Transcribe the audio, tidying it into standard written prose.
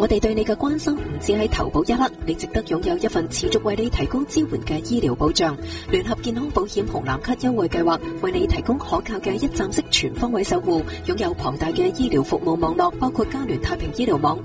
我哋對你嘅關心唔止喺投保一刻，你值得擁有一份持續為你提供支援嘅醫療保障。聯合健康保險紅藍卡優惠計劃為你提供可靠嘅一站式全方位守護，擁有龐大嘅醫療服務網絡，包括嘉聯太平醫療網、